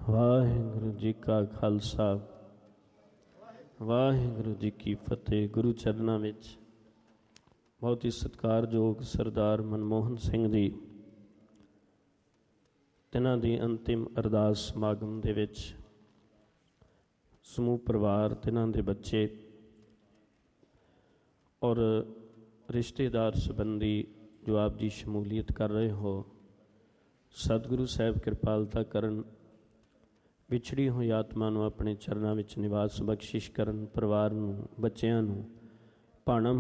ਵਾਹਿਗੁਰੂ ਜੀ ਕਾ ਖਾਲਸਾ ਵਾਹਿਗੁਰੂ ਜੀ ਕੀ ਫਤਿਹ। ਗੁਰੂ ਚਰਨਾਂ ਵਿੱਚ ਬਹੁਤ ਹੀ ਸਤਿਕਾਰਯੋਗ ਸਰਦਾਰ ਮਨਮੋਹਨ ਸਿੰਘ ਜੀ, ਤਿਨਾਂ ਦੀ ਅੰਤਿਮ ਅਰਦਾਸ ਸਮਾਗਮ ਦੇ ਵਿੱਚ ਸਮੂਹ ਪਰਿਵਾਰ, ਤਿਨਾਂ ਦੇ ਬੱਚੇ ਔਰ ਰਿਸ਼ਤੇਦਾਰ ਸੰਬੰਧੀ ਜੋ ਆਪ ਜੀ ਸ਼ਮੂਲੀਅਤ ਕਰ ਰਹੇ ਹੋ, ਸਤਿਗੁਰੂ ਸਾਹਿਬ ਕਿਰਪਾਲਤਾ ਕਰਨ, ਵਿਛੜੀ ਹੋਈ ਆਤਮਾ ਨੂੰ ਆਪਣੇ ਚਰਨਾਂ ਵਿੱਚ ਨਿਵਾਸ ਬਖਸ਼ਿਸ਼ ਕਰਨ, ਪਰਿਵਾਰ ਨੂੰ, ਬੱਚਿਆਂ ਨੂੰ ਭਾਣਾ